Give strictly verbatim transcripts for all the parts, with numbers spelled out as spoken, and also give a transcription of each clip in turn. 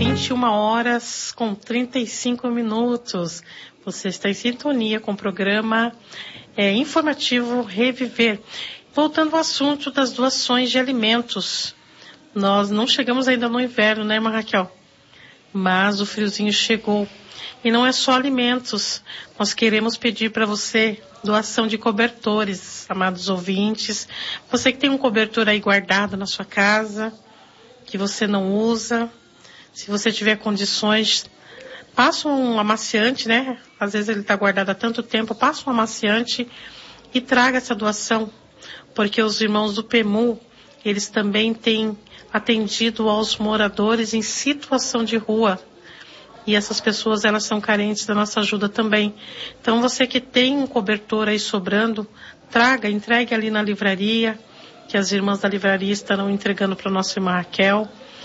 vinte e uma horas com trinta e cinco minutos. Você está em sintonia com o programa é, informativo Reviver. Voltando ao assunto das doações de alimentos. Nós não chegamos ainda no inverno, né, irmã Raquel? Mas o friozinho chegou. E não é só alimentos. Nós queremos pedir para você doação de cobertores, amados ouvintes. Você que tem um cobertor aí guardado na sua casa, que você não usa, se você tiver condições, passa um amaciante, né? Às vezes ele está guardado há tanto tempo, passa um amaciante e traga essa doação, porque os irmãos do P E M U, eles também têm atendido aos moradores em situação de rua. E essas pessoas, elas são carentes da nossa ajuda também. Então, você que tem um cobertor aí sobrando, traga, entregue ali na livraria, que as irmãs da livraria estarão entregando para a nossa irmã Raquel.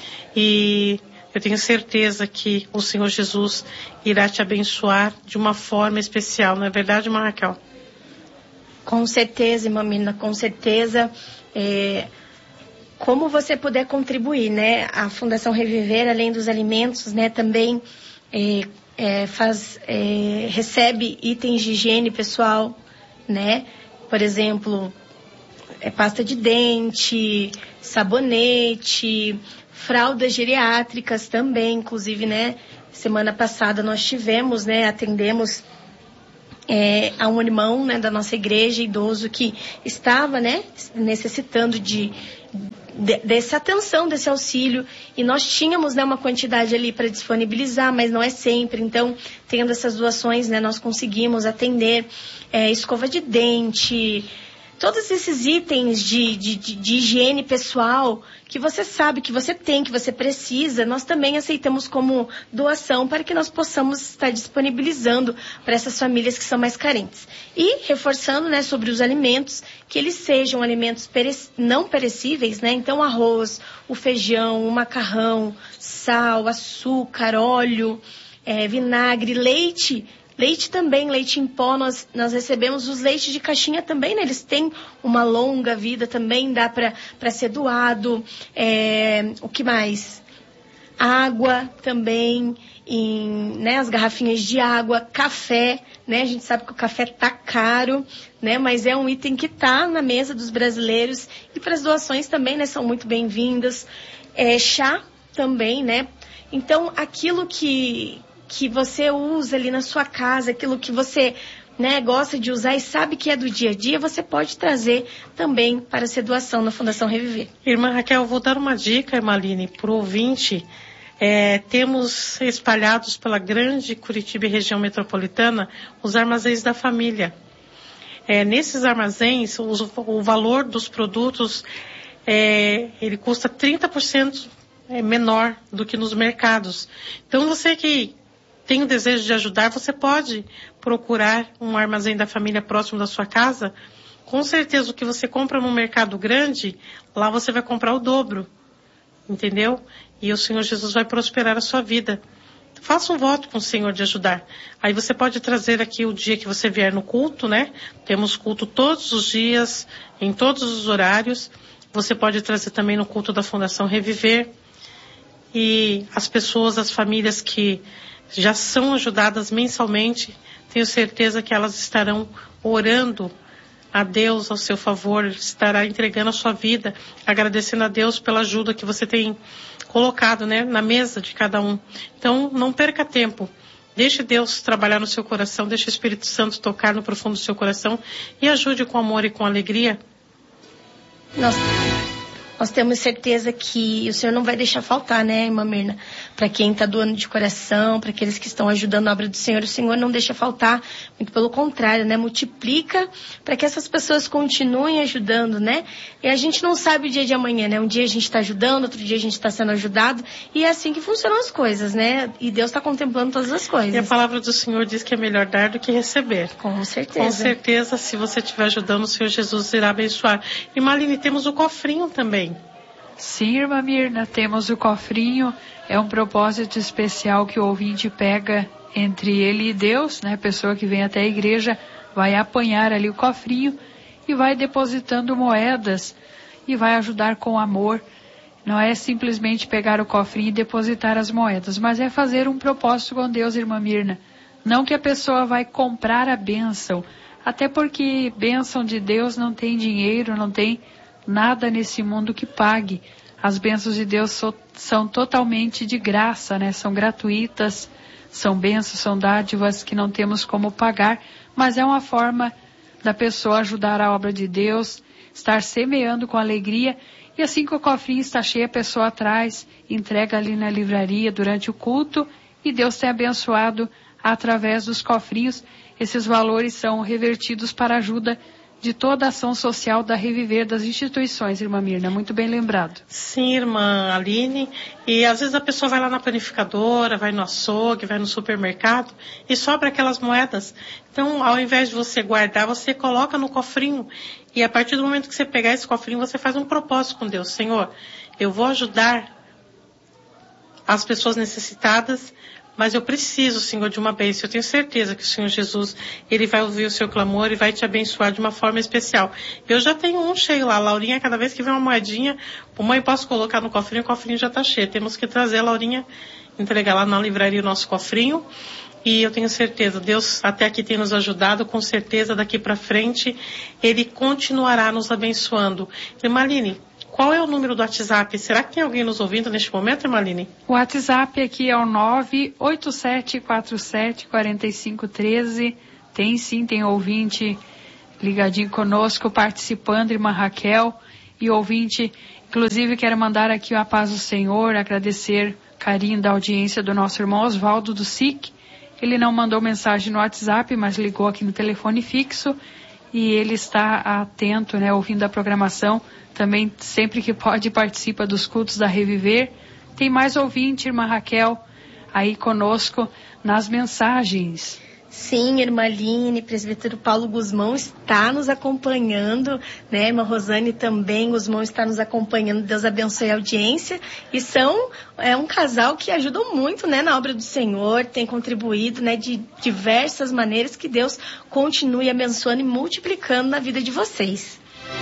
E eu tenho certeza que o Senhor Jesus irá te abençoar de uma forma especial. Não é verdade, irmã Raquel? Com certeza, irmã Mirna, com certeza. É... Como você puder contribuir, né? A Fundação Reviver, além dos alimentos, né, também é, é, faz, é, recebe itens de higiene pessoal, né? Por exemplo, é, pasta de dente, sabonete, fraldas geriátricas também, inclusive, né? Semana passada nós tivemos, né? Atendemos é, a um irmão, né, da nossa igreja, idoso, que estava, né, necessitando de De, dessa atenção, desse auxílio, e nós tínhamos, né, uma quantidade ali para disponibilizar, mas não é sempre. Então, tendo essas doações, né, nós conseguimos atender é, escova de dente, todos esses itens de, de, de, de higiene pessoal que você sabe, que você tem, que você precisa, nós também aceitamos como doação para que nós possamos estar disponibilizando para essas famílias que são mais carentes. E reforçando, né, sobre os alimentos, que eles sejam alimentos perec- não perecíveis, né? Então, arroz, o feijão, o macarrão, sal, açúcar, óleo, é, vinagre, leite. Leite também, leite em pó, nós, nós recebemos os leites de caixinha também, né? Eles têm uma longa vida também, dá para ser doado. É, o que mais? Água também, em, né? As garrafinhas de água, café, né? A gente sabe que o café tá caro, né? Mas é um item que tá na mesa dos brasileiros, e para as doações também, né? São muito bem-vindas. É, chá também, né? Então, aquilo que... que você usa ali na sua casa, aquilo que você, né, gosta de usar e sabe que é do dia a dia, você pode trazer também para ser doação na Fundação Reviver. Irmã Raquel, eu vou dar uma dica, irmã Aline, para o ouvinte. É, temos espalhados pela grande Curitiba e região metropolitana os armazéns da família. É, nesses armazéns, os, o valor dos produtos, é, ele custa trinta por cento é, menor do que nos mercados. Então, você que tem o desejo de ajudar, você pode procurar um armazém da família próximo da sua casa. Com certeza, o que você compra no mercado grande, lá você vai comprar o dobro, entendeu? E o Senhor Jesus vai prosperar a sua vida. Faça um voto com o Senhor de ajudar. Aí você pode trazer aqui o dia que você vier no culto, né? Temos culto todos os dias, em todos os horários. Você pode trazer também no culto da Fundação Reviver. E as pessoas, as famílias que já são ajudadas mensalmente, tenho certeza que elas estarão orando a Deus ao seu favor, estará entregando a sua vida, agradecendo a Deus pela ajuda que você tem colocado, né, na mesa de cada um. Então, não perca tempo. Deixe Deus trabalhar no seu coração, deixe o Espírito Santo tocar no profundo do seu coração e ajude com amor e com alegria. Nossa. Nós temos certeza que o Senhor não vai deixar faltar, né, irmã Mirna? Para quem está doando de coração, para aqueles que estão ajudando a obra do Senhor, o Senhor não deixa faltar. Muito pelo contrário, né? Multiplica para que essas pessoas continuem ajudando, né? E a gente não sabe o dia de amanhã, né? Um dia a gente está ajudando, outro dia a gente está sendo ajudado. E é assim que funcionam as coisas, né? E Deus está contemplando todas as coisas. E a palavra do Senhor diz que é melhor dar do que receber. Com certeza. Com certeza, se você estiver ajudando, o Senhor Jesus irá abençoar. E Maline, temos o cofrinho também. Sim, irmã Mirna, temos o cofrinho. É um propósito especial que o ouvinte pega entre ele e Deus, né? A pessoa que vem até a igreja vai apanhar ali o cofrinho e vai depositando moedas e vai ajudar com amor. Não é simplesmente pegar o cofrinho e depositar as moedas, mas é fazer um propósito com Deus, irmã Mirna. Não que a pessoa vai comprar a bênção, até porque bênção de Deus não tem dinheiro, não tem nada nesse mundo que pague. As bênçãos de Deus so, são totalmente de graça, né? São gratuitas, são bênçãos, são dádivas que não temos como pagar, mas é uma forma da pessoa ajudar a obra de Deus, estar semeando com alegria. E assim que o cofrinho está cheio, a pessoa traz, entrega ali na livraria durante o culto, e Deus tem abençoado através dos cofrinhos. Esses valores são revertidos para a ajuda de toda a ação social da Reviver das instituições, irmã Mirna, muito bem lembrado. Sim, irmã Aline, e às vezes a pessoa vai lá na panificadora, vai no açougue, vai no supermercado e sobra aquelas moedas. Então, ao invés de você guardar, você coloca no cofrinho, e a partir do momento que você pegar esse cofrinho, você faz um propósito com Deus. Senhor, eu vou ajudar as pessoas necessitadas, mas eu preciso, Senhor, de uma bênção. Eu tenho certeza que o Senhor Jesus, Ele vai ouvir o seu clamor e vai te abençoar de uma forma especial. Eu já tenho um cheio lá. A Laurinha, cada vez que vem uma moedinha, mãe, posso colocar no cofrinho, o cofrinho já está cheio. Temos que trazer a Laurinha, entregar lá na livraria o nosso cofrinho. E eu tenho certeza, Deus até aqui tem nos ajudado, com certeza daqui para frente Ele continuará nos abençoando. Irmã Aline, qual é o número do WhatsApp? Será que tem alguém nos ouvindo neste momento, irmã Aline? O WhatsApp aqui é o nove oito sete quatro sete quatro cinco um três. Tem sim, tem ouvinte ligadinho conosco, participando, irmã Raquel, e ouvinte, inclusive quero mandar aqui a paz do Senhor, agradecer o carinho da audiência do nosso irmão Oswaldo do S I C. Ele não mandou mensagem no WhatsApp, mas ligou aqui no telefone fixo, e ele está atento, né, ouvindo a programação. Também, sempre que pode, participa dos cultos da Reviver. Tem mais ouvinte, irmã Raquel, aí conosco nas mensagens. Sim, irmã Aline, presbítero Paulo Guzmão está nos acompanhando, né? Irmã Rosane também, Guzmão está nos acompanhando. Deus abençoe a audiência. E são é, um casal que ajudam muito, né, na obra do Senhor, tem contribuído, né, de diversas maneiras. Que Deus continue abençoando e multiplicando na vida de vocês.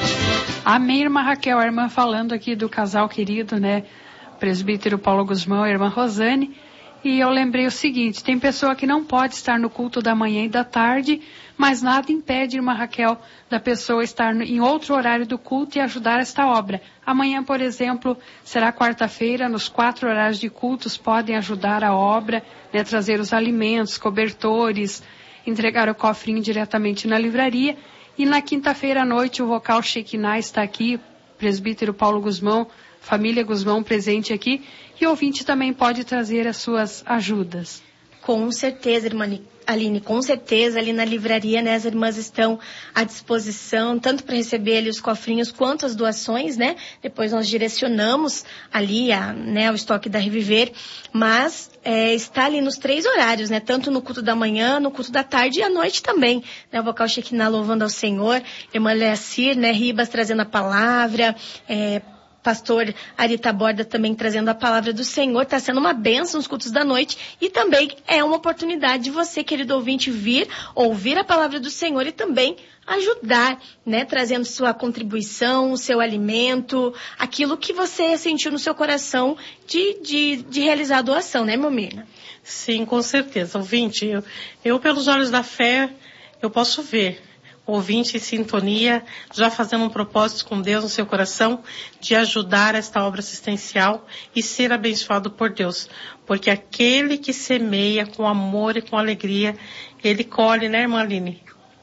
Amém, irmã Raquel, a irmã falando aqui do casal querido, né? Presbítero Paulo Guzmão e a irmã Rosane. E eu lembrei o seguinte, tem pessoa que não pode estar no culto da manhã e da tarde, mas nada impede, irmã Raquel, da pessoa estar em outro horário do culto e ajudar esta obra. Amanhã, por exemplo, será quarta-feira, nos quatro horários de cultos podem ajudar a obra, né, trazer os alimentos, cobertores, entregar o cofrinho diretamente na livraria. E na quinta-feira à noite o vocal Shekinah está aqui, presbítero Paulo Guzmão, família Guzmão presente aqui, e o ouvinte também pode trazer as suas ajudas. Com certeza, irmã Aline, com certeza, ali na livraria, né, as irmãs estão à disposição, tanto para receber ali os cofrinhos quanto as doações, né? Depois nós direcionamos ali a, né, o estoque da Reviver, mas é, está ali nos três horários, né? Tanto no culto da manhã, no culto da tarde e à noite também, né? O vocal Shekinah louvando ao Senhor, irmã Leacir, né, Ribas trazendo a palavra, é, pastor Arita Borda também trazendo a palavra do Senhor. Está sendo uma bênção os cultos da noite, e também é uma oportunidade de você, querido ouvinte, vir ouvir a palavra do Senhor e também ajudar, né, trazendo sua contribuição, o seu alimento, aquilo que você sentiu no seu coração de, de, de realizar a doação, né, irmã Mirna? Sim, com certeza. Ouvinte, eu, eu pelos olhos da fé, eu posso ver ouvinte em sintonia, já fazendo um propósito com Deus no seu coração, de ajudar esta obra assistencial e ser abençoado por Deus. Porque aquele que semeia com amor e com alegria, ele colhe, né, irmã Aline?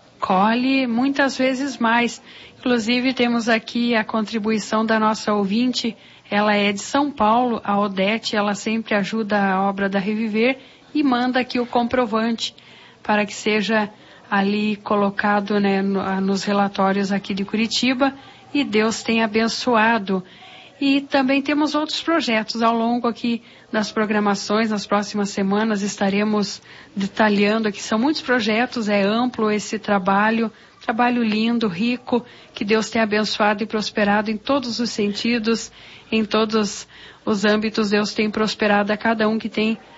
Colhe muitas vezes mais. Inclusive temos aqui a contribuição da nossa ouvinte, ela é de São Paulo, a Odete, ela sempre ajuda a obra da Reviver e manda aqui o comprovante para que seja ali colocado, né, no, nos relatórios aqui de Curitiba, e Deus tem abençoado. E também temos outros projetos ao longo aqui das programações. Nas próximas semanas estaremos detalhando aqui, são muitos projetos, é amplo esse trabalho, trabalho lindo, rico, que Deus tem abençoado e prosperado em todos os sentidos, em todos os âmbitos. Deus tem prosperado a cada um que tem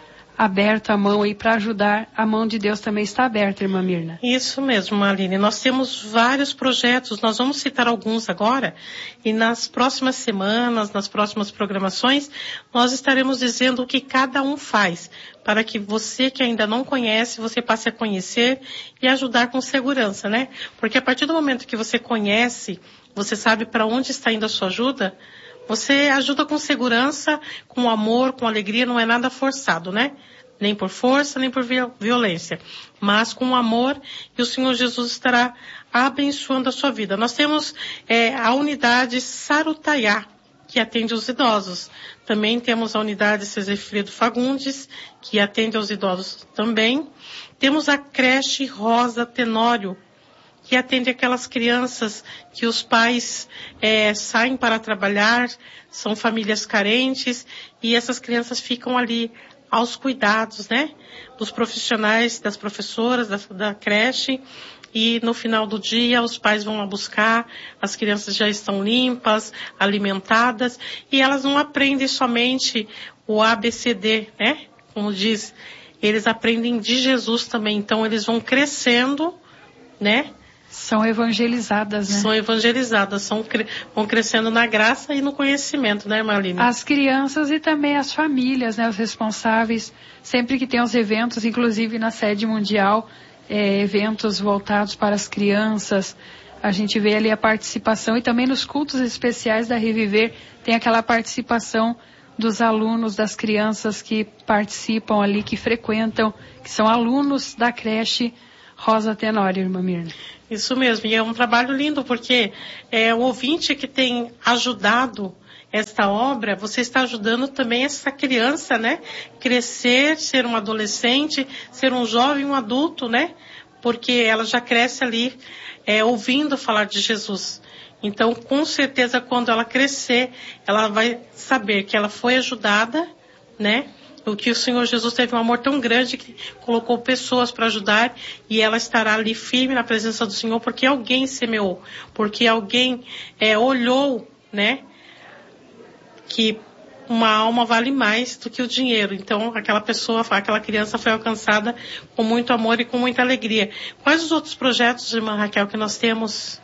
aberta a mão aí para ajudar, a mão de Deus também está aberta, irmã Mirna. Isso mesmo, Aline. Nós temos vários projetos, nós vamos citar alguns agora, e nas próximas semanas, nas próximas programações, nós estaremos dizendo o que cada um faz, para que você que ainda não conhece, você passe a conhecer e ajudar com segurança, né? Porque a partir do momento que você conhece, você sabe para onde está indo a sua ajuda, você ajuda com segurança, com amor, com alegria, não é nada forçado, né? Nem por força, nem por violência, mas com amor, e o Senhor Jesus estará abençoando a sua vida. Nós temos é, a unidade Sarutaiá, que atende os idosos. Também temos a unidade Cezefredo Fagundes, que atende aos idosos também. Temos a creche Rosa Tenório, que atende aquelas crianças que os pais é, saem para trabalhar, são famílias carentes, e essas crianças ficam ali aos cuidados, né, dos profissionais, das professoras da, da creche, e no final do dia os pais vão lá buscar, as crianças já estão limpas, alimentadas, e elas não aprendem somente o A B C D, né, como diz, eles aprendem de Jesus também, então eles vão crescendo, né, são evangelizadas, né? São evangelizadas, são, vão crescendo na graça e no conhecimento, né, Marlene? As crianças e também as famílias, né, os responsáveis, sempre que tem os eventos, inclusive na sede mundial, é, eventos voltados para as crianças, a gente vê ali a participação, e também nos cultos especiais da Reviver, tem aquela participação dos alunos, das crianças que participam ali, que frequentam, que são alunos da creche Rosa Tenório, irmã Mirna. Isso mesmo, e é um trabalho lindo, porque é, o ouvinte que tem ajudado esta obra, você está ajudando também essa criança, né? Crescer, ser um adolescente, ser um jovem, um adulto, né? Porque ela já cresce ali é, ouvindo falar de Jesus. Então, com certeza, quando ela crescer, ela vai saber que ela foi ajudada, né? O que o Senhor Jesus teve um amor tão grande que colocou pessoas para ajudar, e ela estará ali firme na presença do Senhor porque alguém semeou, porque alguém é, olhou, né, que uma alma vale mais do que o dinheiro. Então aquela pessoa, aquela criança foi alcançada com muito amor e com muita alegria. Quais os outros projetos, irmã Raquel, que nós temos?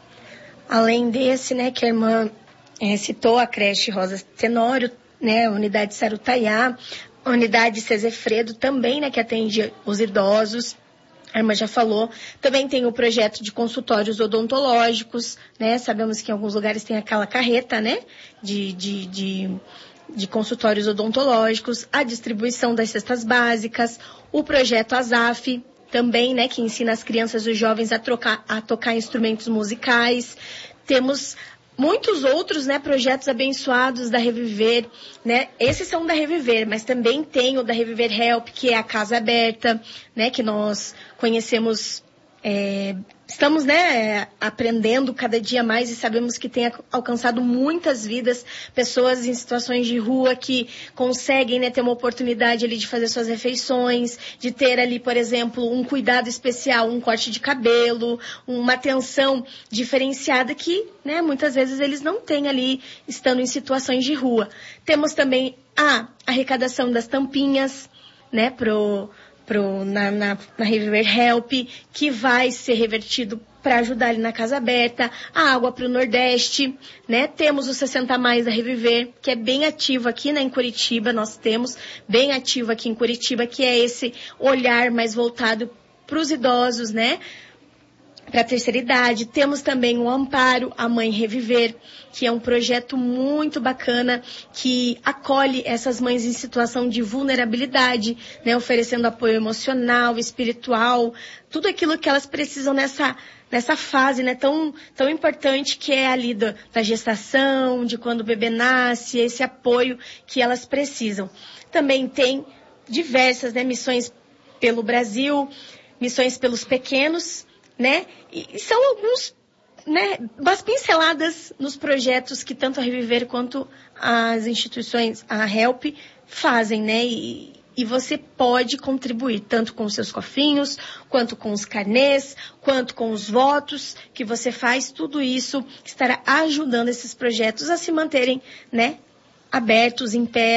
Além desse, né, que a irmã é, citou, a creche Rosa Tenório, né, a unidade Sarutaiá, a unidade Cezefredo também, né, que atende os idosos, a irmã já falou. Também tem o projeto de consultórios odontológicos, né, sabemos que em alguns lugares tem aquela carreta, né, de, de, de, de consultórios odontológicos, a distribuição das cestas básicas, o projeto ASAF, também, né, que ensina as crianças e os jovens a, trocar, a tocar instrumentos musicais. Temos muitos outros, né, projetos abençoados da Reviver, né, esses são da Reviver, mas também tem o da Reviver Help, que é a casa aberta, né, que nós conhecemos, é, estamos, né, aprendendo cada dia mais e sabemos que tem alcançado muitas vidas, pessoas em situações de rua que conseguem, né, ter uma oportunidade ali de fazer suas refeições, de ter ali, por exemplo, um cuidado especial, um corte de cabelo, uma atenção diferenciada que, né, muitas vezes eles não têm ali, estando em situações de rua. Temos também a arrecadação das tampinhas, né, pro Pro, na, na, na Reviver Help, que vai ser revertido para ajudar ali na casa aberta, a água para o Nordeste, né? Temos o sessenta a mais da Reviver, que é bem ativo aqui, né, em Curitiba, nós temos bem ativo aqui em Curitiba, que é esse olhar mais voltado para os idosos, né? Para a terceira idade. Temos também o Amparo, a Mãe Reviver, que é um projeto muito bacana que acolhe essas mães em situação de vulnerabilidade, né, oferecendo apoio emocional, espiritual, tudo aquilo que elas precisam nessa, nessa fase, né, tão, tão importante que é ali do, da gestação, de quando o bebê nasce, esse apoio que elas precisam. Também tem diversas, né, missões pelo Brasil, missões pelos pequenos, né? E são alguns, né, umas pinceladas nos projetos que tanto a Reviver quanto as instituições, a Help, fazem, né? E, e você pode contribuir tanto com os seus cofrinhos, quanto com os carnês, quanto com os votos que você faz. Tudo isso estará ajudando esses projetos a se manterem, né, abertos, em pé,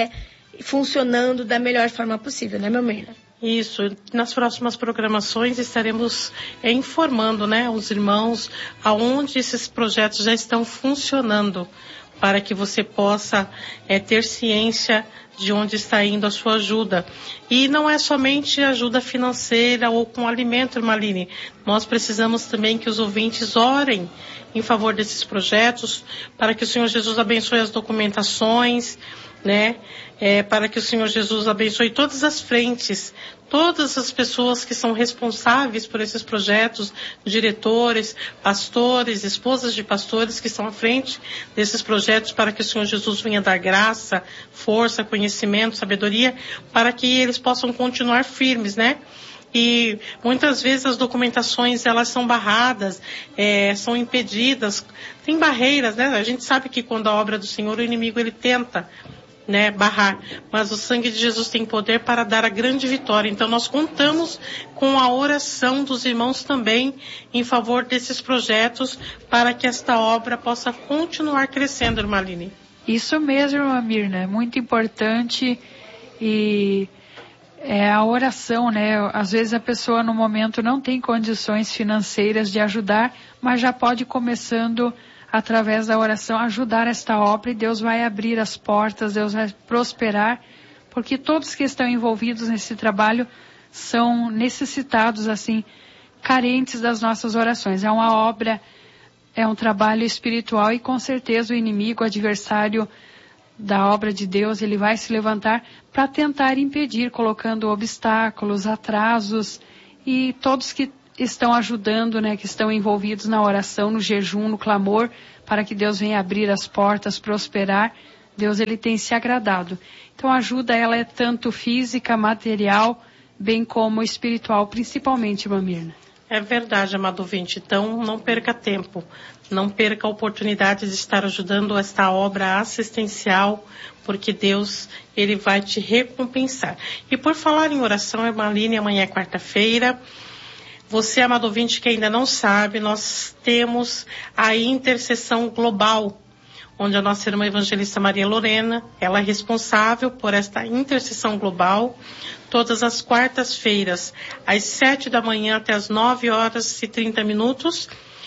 funcionando da melhor forma possível, né, meu Mirna? Isso, nas próximas programações estaremos é, informando, né, os irmãos aonde esses projetos já estão funcionando, para que você possa é, ter ciência de onde está indo a sua ajuda. E não é somente ajuda financeira ou com alimento, irmã Aline. Nós precisamos também que os ouvintes orem em favor desses projetos, para que o Senhor Jesus abençoe as documentações, né? É, para que o Senhor Jesus abençoe todas as frentes, todas as pessoas que são responsáveis por esses projetos, diretores, pastores, esposas de pastores que estão à frente desses projetos, para que o Senhor Jesus venha dar graça, força, conhecimento, sabedoria, para que eles possam continuar firmes, né? E muitas vezes as documentações, elas são barradas, é, são impedidas, tem barreiras, né? A gente sabe que quando a obra do Senhor, o inimigo ele tenta, né, barrar, mas o sangue de Jesus tem poder para dar a grande vitória. Então nós contamos com a oração dos irmãos também em favor desses projetos, para que esta obra possa continuar crescendo, irmã Aline. Isso mesmo, irmã Mirna, é muito importante. E é a oração, né? Às vezes a pessoa no momento não tem condições financeiras de ajudar, mas já pode ir começando através da oração ajudar esta obra, e Deus vai abrir as portas, Deus vai prosperar, porque todos que estão envolvidos nesse trabalho são necessitados, assim, carentes das nossas orações. É uma obra, é um trabalho espiritual, e com certeza o inimigo, o adversário da obra de Deus, ele vai se levantar para tentar impedir, colocando obstáculos, atrasos, e todos que estão ajudando, né, que estão envolvidos na oração, no jejum, no clamor, para que Deus venha abrir as portas, prosperar. Deus, ele tem se agradado. Então a ajuda, ela é tanto física, material, bem como espiritual, principalmente, irmã Mirna. É verdade, amado ouvinte. Então não perca tempo, não perca a oportunidade de estar ajudando esta obra assistencial, porque Deus, ele vai te recompensar. E por falar em oração, irmã Aline, amanhã é quarta-feira. Você, amado ouvinte, que ainda não sabe, nós temos a intercessão global, onde a nossa irmã evangelista Maria Lorena, ela é responsável por esta intercessão global, todas as quartas-feiras, às sete da manhã até as nove horas e trinta minutos.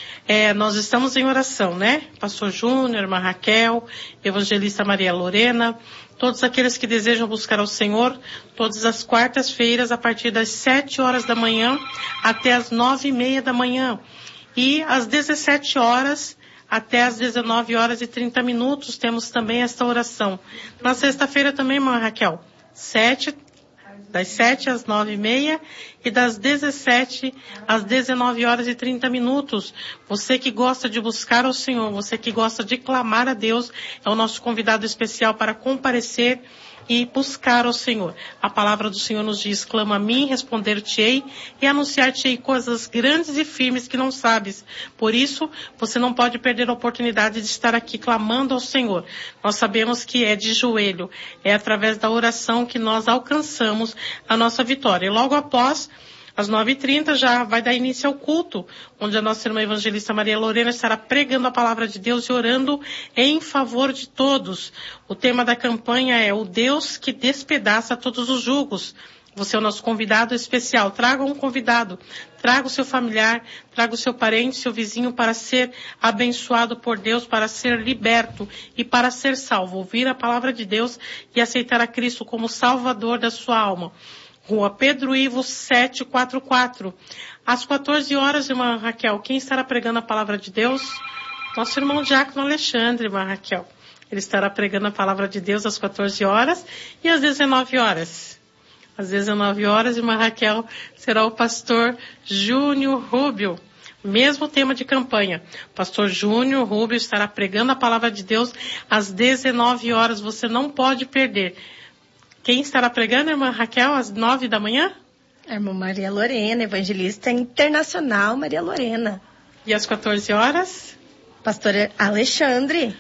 É, nós estamos em oração, né? Pastor Júnior, irmã Raquel, evangelista Maria Lorena, todos aqueles que desejam buscar ao Senhor, todas as quartas-feiras, a partir das sete horas da manhã até as nove e meia da manhã. E às dezessete horas até as dezenove horas e trinta minutos temos também esta oração. Na sexta-feira também, irmã Raquel, sete, das sete às nove e meia e das dezessete às dezenove horas e trinta minutos. Você que gosta de buscar ao Senhor, você que gosta de clamar a Deus, é o nosso convidado especial para comparecer e buscar ao Senhor. A palavra do Senhor nos diz: clama a mim, responder-te-ei e anunciar-te-ei coisas grandes e firmes que não sabes. Por isso, você não pode perder a oportunidade de estar aqui clamando ao Senhor. Nós sabemos que é de joelho, é através da oração que nós alcançamos a nossa vitória. E logo após, às nove e trinta, já vai dar início ao culto, onde a nossa irmã evangelista Maria Lorena estará pregando a palavra de Deus e orando em favor de todos. O tema da campanha é o Deus que despedaça todos os julgos. Você é o nosso convidado especial. Traga um convidado, traga o seu familiar, traga o seu parente, seu vizinho, para ser abençoado por Deus, para ser liberto e para ser salvo. Ouvir a palavra de Deus e aceitar a Cristo como Salvador da sua alma. Rua Pedro Ivo setecentos e quarenta e quatro. Às quatorze horas, irmã Raquel, quem estará pregando a palavra de Deus? Nosso irmão Diácono Alexandre, irmã Raquel. Ele estará pregando a palavra de Deus às quatorze horas e às dezenove horas. Às dezenove horas, irmã Raquel, será o pastor Júnior Rubio. Mesmo tema de campanha. Pastor Júnior Rubio estará pregando a palavra de Deus às dezenove horas. Você não pode perder. Quem estará pregando, irmã Raquel, às nove da manhã? A irmã Maria Lorena, evangelista internacional Maria Lorena. E às quatorze horas? Pastor Alexandre.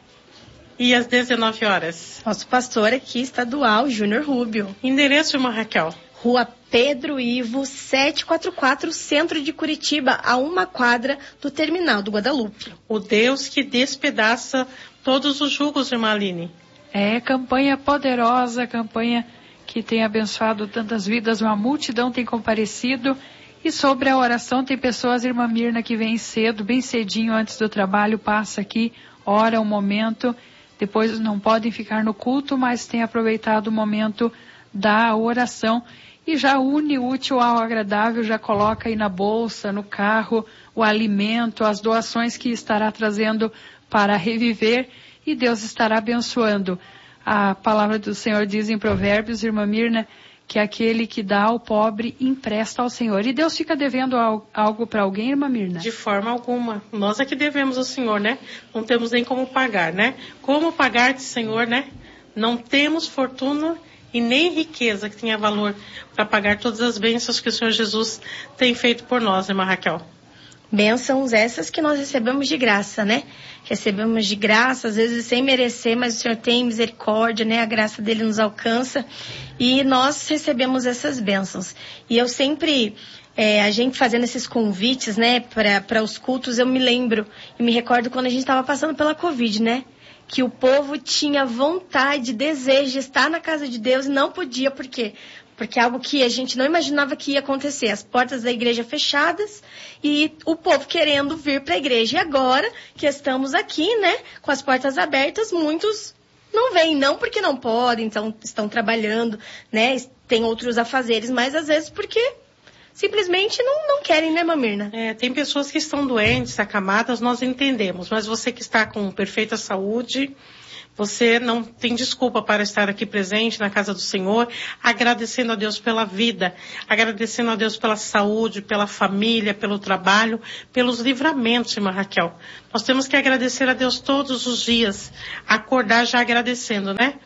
E às dezenove horas? Nosso pastor aqui estadual, Júnior Rubio. Endereço, irmã Raquel? Rua Pedro Ivo setecentos e quarenta e quatro, centro de Curitiba, a uma quadra do terminal do Guadalupe. O Deus que despedaça todos os julgos, irmã Aline. É, campanha poderosa, campanha que tem abençoado tantas vidas, uma multidão tem comparecido. E sobre a oração, tem pessoas, irmã Mirna, que vem cedo, bem cedinho antes do trabalho, passa aqui, ora um momento, depois não podem ficar no culto, mas tem aproveitado o momento da oração e já une o útil ao agradável, já coloca aí na bolsa, no carro, o alimento, as doações que estará trazendo para reviver e Deus estará abençoando. A palavra do Senhor diz em Provérbios, irmã Mirna, que aquele que dá ao pobre empresta ao Senhor. E Deus fica devendo algo para alguém, irmã Mirna? De forma alguma. Nós é que devemos ao Senhor, né? Não temos nem como pagar, né? Como pagar de Senhor, né? Não temos fortuna e nem riqueza que tenha valor para pagar todas as bênçãos que o Senhor Jesus tem feito por nós, irmã Raquel. Bênçãos essas que nós recebemos de graça, né? Recebemos de graça, às vezes sem merecer, mas o Senhor tem misericórdia, né? A graça dele nos alcança e nós recebemos essas bênçãos. E eu sempre, é, a gente fazendo esses convites, né, para os cultos, eu me lembro e me recordo quando a gente estava passando pela Covid, né? Que o povo tinha vontade, desejo de estar na casa de Deus e não podia, por quê? Porque é algo que a gente não imaginava que ia acontecer. As portas da igreja fechadas e o povo querendo vir para a igreja. E agora que estamos aqui, né, com as portas abertas, muitos não vêm, não porque não podem, então estão trabalhando, né, tem outros afazeres, mas às vezes porque simplesmente não, não querem, né, irmã Mirna? É, tem pessoas que estão doentes, acamadas, nós entendemos, mas você que está com perfeita saúde, você não tem desculpa para estar aqui presente na casa do Senhor, agradecendo a Deus pela vida, agradecendo a Deus pela saúde, pela família, pelo trabalho, pelos livramentos, irmã Raquel. Nós temos que agradecer a Deus todos os dias, acordar já agradecendo, né?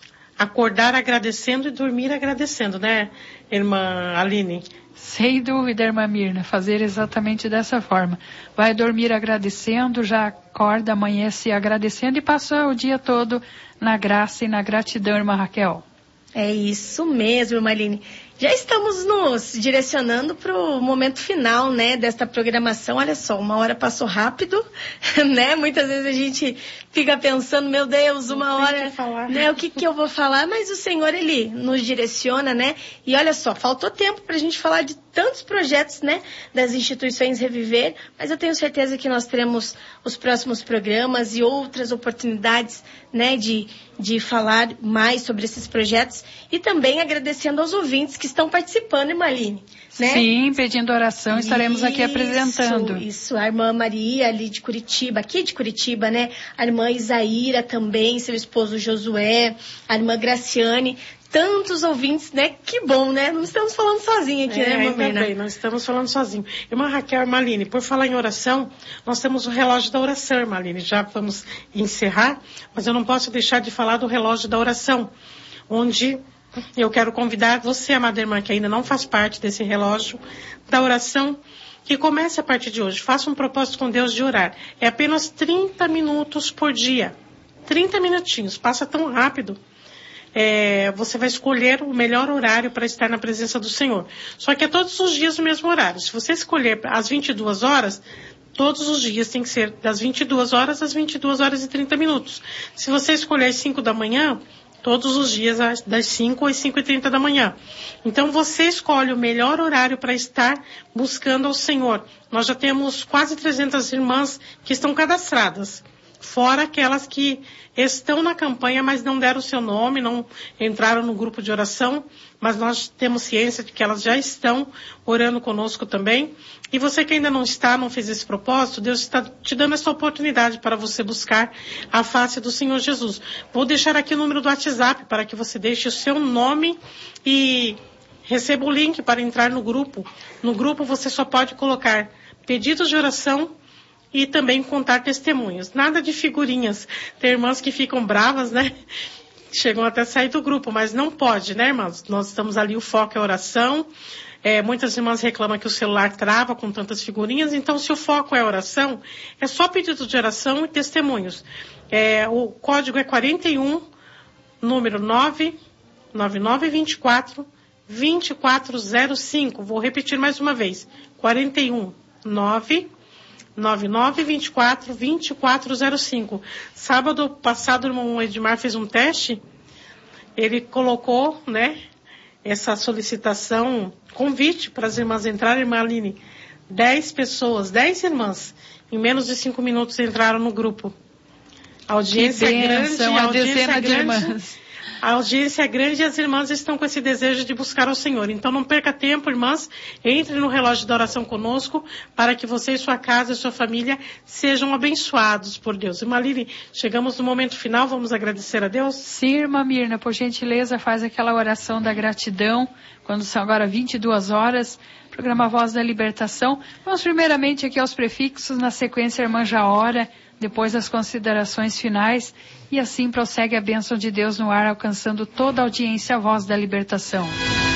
Acordar agradecendo e dormir agradecendo, né, irmã Aline? Sem dúvida, irmã Mirna, fazer exatamente dessa forma. Vai dormir agradecendo, já acorda, amanhece agradecendo e passa o dia todo na graça e na gratidão, irmã Raquel. É isso mesmo, irmã Aline. Já estamos nos direcionando para o momento final, né, desta programação. Olha só, uma hora passou rápido, né? Muitas vezes a gente fica pensando, meu Deus, uma Não hora, falar. né? O que que eu vou falar? Mas o Senhor, Ele nos direciona, né? E olha só, faltou tempo para a gente falar de tantos projetos, né, das instituições Reviver, mas eu tenho certeza que nós teremos os próximos programas e outras oportunidades, né, de, de falar mais sobre esses projetos e também agradecendo aos ouvintes que estão participando, irmã Aline, né? Sim, pedindo oração, estaremos isso, aqui apresentando. Isso, a irmã Maria ali de Curitiba, aqui de Curitiba, né? A irmã Isaíra também, seu esposo Josué, a irmã Graciane, tantos ouvintes, né? Que bom, né? Não estamos falando sozinha aqui, é, né, irmã ainda Mirna? bem, nós estamos falando sozinho. Irmã Raquel, irmã Aline, por falar em oração, nós temos o relógio da oração, irmã Aline. Já vamos encerrar, mas eu não posso deixar de falar do relógio da oração, onde eu quero convidar você, amada irmã, que ainda não faz parte desse relógio da oração, que comece a partir de hoje. Faça um propósito com Deus de orar. É apenas trinta minutos por dia. trinta minutinhos. Passa tão rápido. É, você vai escolher o melhor horário para estar na presença do Senhor. Só que é todos os dias o mesmo horário. Se você escolher às vinte e duas horas, todos os dias tem que ser das vinte e duas horas às vinte e duas horas e trinta minutos. Se você escolher às cinco da manhã, todos os dias das cinco às cinco e trinta da manhã. Então você escolhe o melhor horário para estar buscando ao Senhor. Nós já temos quase trezentas irmãs que estão cadastradas, fora aquelas que estão na campanha, mas não deram o seu nome, não entraram no grupo de oração, mas nós temos ciência de que elas já estão orando conosco também. E você que ainda não está, não fez esse propósito, Deus está te dando essa oportunidade para você buscar a face do Senhor Jesus. Vou deixar aqui o número do WhatsApp para que você deixe o seu nome e receba o link para entrar no grupo. No grupo você só pode colocar pedidos de oração e também contar testemunhos. Nada de figurinhas. Tem irmãs que ficam bravas, né? Chegam até a sair do grupo, mas não pode, né, irmãs? Nós estamos ali, o foco é oração. É, muitas irmãs reclamam que o celular trava com tantas figurinhas, então se o foco é oração, é só pedido de oração e testemunhos. É, o código é quarenta e um, número nove nove nove dois quatro, dois quatro zero cinco. Vou repetir mais uma vez. quarenta e um, nove nove nove dois quatro, dois quatro zero cinco. Sábado passado, o irmão Edmar fez um teste, ele colocou, né, essa solicitação, convite para as irmãs entrarem, irmã Aline, dez pessoas, dez irmãs, em menos de cinco minutos entraram no grupo. A audiência é grande, a audiência é grande. A audiência é grande e as irmãs estão com esse desejo de buscar ao Senhor. Então não perca tempo, irmãs. Entre no relógio da oração conosco para que você e sua casa e sua família sejam abençoados por Deus. Irmã Lili, chegamos no momento final, vamos agradecer a Deus? Sim, irmã Mirna, por gentileza, faz aquela oração da gratidão, quando são agora vinte e duas horas, programa Voz da Libertação. Vamos primeiramente aqui aos prefixos, na sequência a irmã já ora, depois as considerações finais, e assim prossegue a bênção de Deus no ar, alcançando toda a audiência, a Voz da Libertação.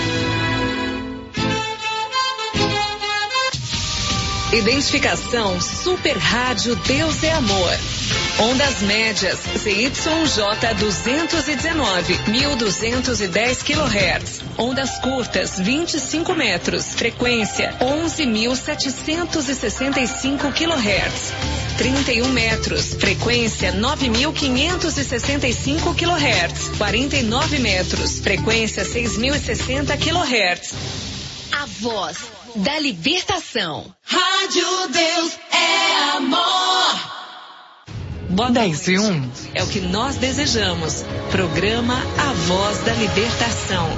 Identificação Super Rádio Deus é Amor. Ondas médias Z Y J duzentos e dezenove, mil duzentos e dez quilohertz. Ondas curtas vinte e cinco metros. Frequência onze mil setecentos e sessenta e cinco quilohertz. trinta e um metros. Frequência nove mil quinhentos e sessenta e cinco quilohertz. quarenta e nove metros. Frequência seis mil e sessenta quilohertz. A Voz da Libertação. Rádio Deus é Amor. Boa noite. É o que nós desejamos. Programa A Voz da Libertação.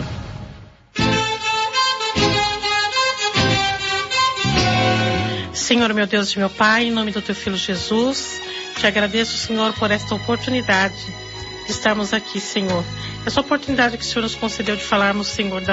Senhor, meu Deus e meu Pai, em nome do Teu Filho Jesus, te agradeço, Senhor, por esta oportunidade de estarmos aqui, Senhor. Essa oportunidade que o Senhor nos concedeu de falarmos, Senhor,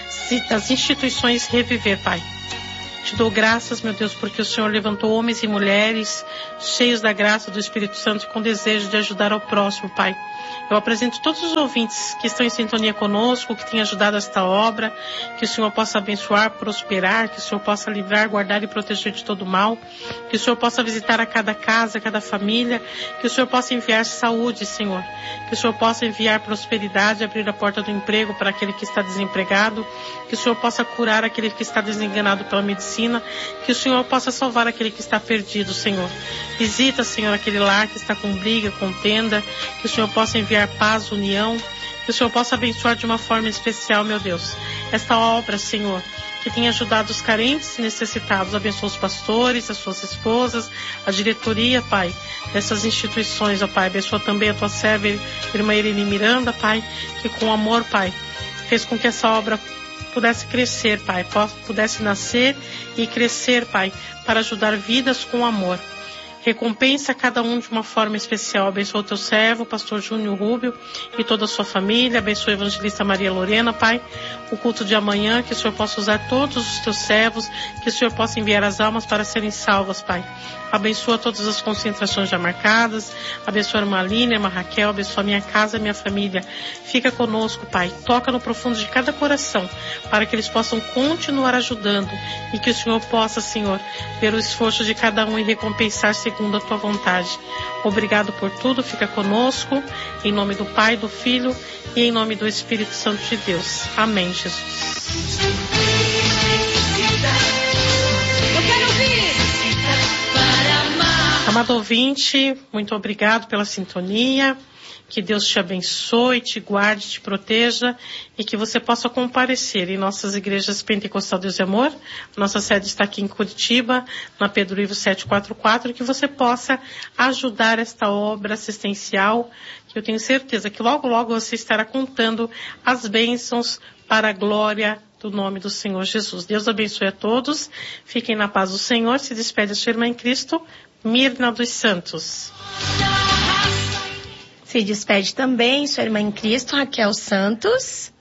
das instituições Reviver, Pai. Te dou graças, meu Deus, porque o Senhor levantou homens e mulheres cheios da graça do Espírito Santo com desejo de ajudar ao próximo, Pai. Eu apresento todos os ouvintes que estão em sintonia conosco, que têm ajudado esta obra, que o Senhor possa abençoar, prosperar, que o Senhor possa livrar, guardar e proteger de todo mal, que o Senhor possa visitar a cada casa, a cada família, que o Senhor possa enviar saúde, Senhor, que o Senhor possa enviar prosperidade, abrir a porta do emprego para aquele que está desempregado, que o Senhor possa curar aquele que está desenganado pela medicina, que o Senhor possa salvar aquele que está perdido, Senhor. Visita, Senhor, aquele lar que está com briga, contenda, que o Senhor possa enviar paz, união, que o Senhor possa abençoar de uma forma especial, meu Deus, esta obra, Senhor, que tem ajudado os carentes e necessitados. Abençoa os pastores, as suas esposas, a diretoria, Pai, dessas instituições, ó Pai. Abençoa também a tua serva, irmã Irene Miranda, Pai, que com amor, Pai, fez com que essa obra pudesse crescer, Pai, pudesse nascer e crescer, Pai, para ajudar vidas com amor. Recompensa cada um de uma forma especial. Abençoa o teu servo, o pastor Júnior Rubio e toda a sua família. Abençoa a evangelista Maria Lorena, Pai. O culto de amanhã, que o Senhor possa usar todos os teus servos, que o Senhor possa enviar as almas para serem salvas, Pai. Abençoa todas as concentrações já marcadas. Abençoa a irmã Aline, a irmã Raquel. Abençoa a minha casa, a minha família. Fica conosco, Pai. Toca no profundo de cada coração, para que eles possam continuar ajudando e que o Senhor possa, Senhor, ver o esforço de cada um e recompensar segundo a tua vontade. Obrigado por tudo. Fica conosco. Em nome do Pai, do Filho e em nome do Espírito Santo de Deus. Amém, Jesus. Amado ouvinte, muito obrigado pela sintonia, que Deus te abençoe, te guarde, te proteja e que você possa comparecer em nossas igrejas Pentecostal Deus e Amor. Nossa sede está aqui em Curitiba, na Pedro Ivo setecentos e quarenta e quatro, e que você possa ajudar esta obra assistencial, que eu tenho certeza que logo, logo você estará contando as bênçãos para a glória do nome do Senhor Jesus. Deus abençoe a todos, fiquem na paz do Senhor. Se despede a sua irmã em Cristo, Mirna dos Santos. Se despede também sua irmã em Cristo, Raquel Santos.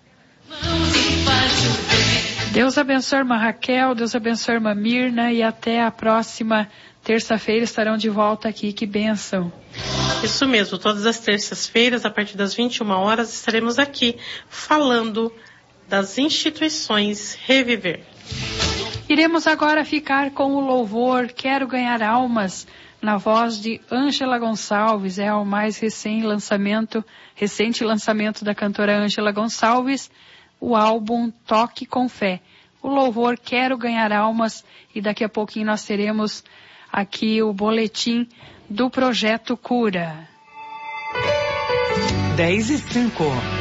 Deus abençoe a irmã Raquel, Deus abençoe a irmã Mirna e até a próxima terça-feira estarão de volta aqui. Que bênção. Isso mesmo, todas as terças-feiras, a partir das vinte e uma horas, estaremos aqui falando das instituições Reviver. Iremos agora ficar com o louvor Quero Ganhar Almas, na voz de Ângela Gonçalves. É o mais recém lançamento, recente lançamento da cantora Ângela Gonçalves, o álbum Toque com Fé. O louvor Quero Ganhar Almas, e daqui a pouquinho nós teremos aqui o boletim do Projeto Cura. dez e cinco.